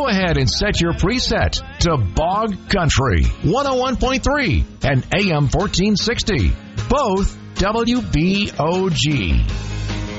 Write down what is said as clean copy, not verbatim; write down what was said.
ahead and set your preset to Bog Country 101.3 and AM 1460. Both WBOG.